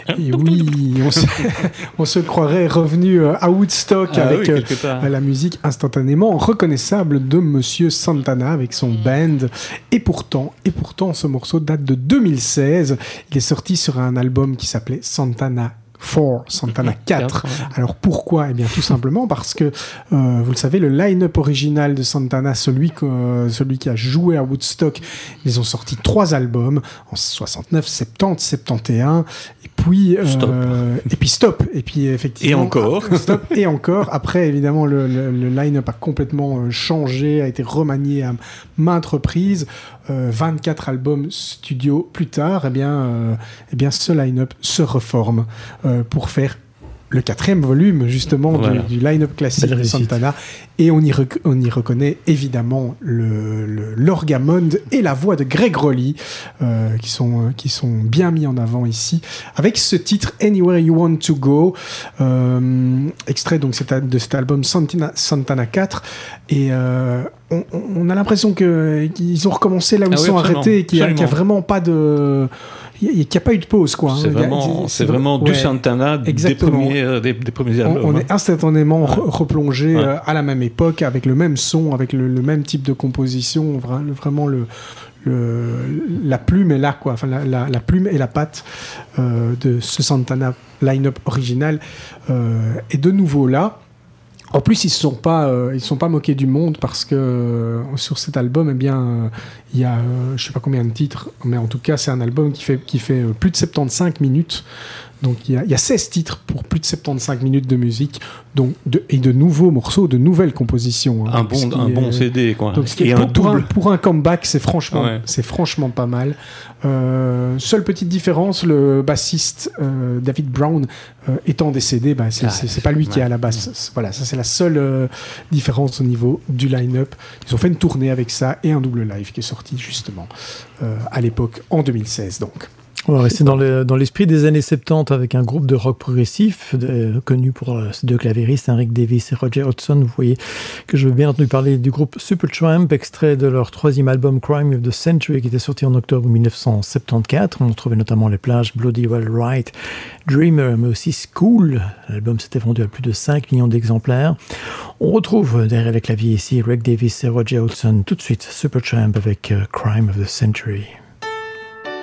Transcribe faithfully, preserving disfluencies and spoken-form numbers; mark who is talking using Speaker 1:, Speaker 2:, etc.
Speaker 1: Et oui, on se, on se croirait revenu à Woodstock ah, avec oui, euh, la musique instantanément reconnaissable de Monsieur Santana avec son band. Et pourtant, et pourtant, ce morceau date de deux mille seize. Il est sorti sur un album qui s'appelait Santana quatre, Santana quatre. Alors pourquoi ? Eh bien tout simplement parce que, euh, vous le savez, le line-up original de Santana, celui, que, euh, celui qui a joué à Woodstock, ils ont sorti trois albums en soixante-neuf, soixante-dix, soixante et un, et puis euh,
Speaker 2: stop.
Speaker 1: et puis stop, et puis effectivement
Speaker 2: et encore,
Speaker 1: ah, stop et encore. Après évidemment le, le, le line-up a complètement changé, a été remanié à maintes reprises. Euh, vingt-quatre albums studio plus tard, eh bien, euh, eh bien ce line-up se reforme euh, pour faire le quatrième volume justement voilà. du, du line-up classique de Santana, et on y, rec- on y reconnaît évidemment le, le, l'orgamonde et la voix de Greg Rowley euh, qui, sont, qui sont bien mis en avant ici avec ce titre Anywhere You Want to Go, euh, extrait donc de cet album Santana, Santana quatre, et euh, on, on a l'impression que, qu'ils ont recommencé là où ah ils oui, sont absolument. arrêtés, et qu'il n'y a, a vraiment pas de... Il n'y a, a pas eu de pause, quoi.
Speaker 2: C'est vraiment, c'est vraiment du ouais, Santana des premiers, des, des premiers albums.
Speaker 1: On, on est instantanément ouais. replongé ouais. à la même époque, avec le même son, avec le, le même type de composition. Vraiment, le, le, la plume est là, quoi. Enfin, la, la, la plume et la patte euh, de ce Santana line-up original euh, est de nouveau là. En plus, ils ne se sont pas, euh, ils sont pas moqués du monde parce que euh, sur cet album, eh bien, euh, il y a, euh, je sais pas combien de titres, mais en tout cas, c'est un album qui fait, qui fait euh, plus de soixante-quinze minutes. Donc, il y a, il y a seize titres pour plus de soixante-quinze minutes de musique, donc de, et de nouveaux morceaux, de nouvelles compositions.
Speaker 2: Hein, un bon, un est, bon C D, quoi.
Speaker 1: Donc, et pour, un pour, un, pour un comeback, c'est franchement, ouais. c'est franchement pas mal. Euh, seule petite différence, le bassiste euh, David Brown euh, étant décédé, bah, c'est, ah, c'est, c'est pas lui ouais. qui est à la basse. Voilà, ça c'est la seule euh, différence au niveau du line-up. Ils ont fait une tournée avec ça et un double live qui est sorti justement euh, à l'époque en deux mille seize, donc.
Speaker 3: On va rester dans, le, dans l'esprit des années soixante-dix avec un groupe de rock progressif de, connu pour euh, deux clavéristes, Rick Davis et Roger Hodgson. Vous voyez que je veux bien entendu parler du groupe Supertramp, extrait de leur troisième album Crime of the Century qui était sorti en octobre dix-neuf cent soixante-quatorze. On trouvait notamment les plages Bloody Well Right, Dreamer, mais aussi School. L'album s'était vendu à plus de cinq millions d'exemplaires. On retrouve derrière les claviers ici Rick Davis et Roger Hodgson. Tout de suite, Supertramp avec uh, Crime of the Century.